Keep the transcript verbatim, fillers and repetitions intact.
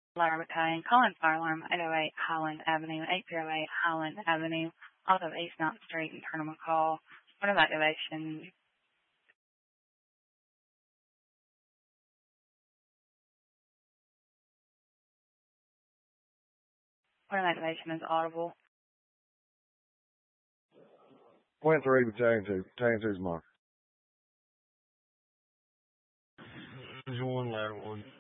Alarm Battalion, calling fire alarm eight oh eight Highland Avenue, eight oh eight Highland Avenue, off of East Mountain Street in Tournament Call. Point of activation. Point of activation is audible. Point three, Battalion two. Battalion two's marked. one, ladder one.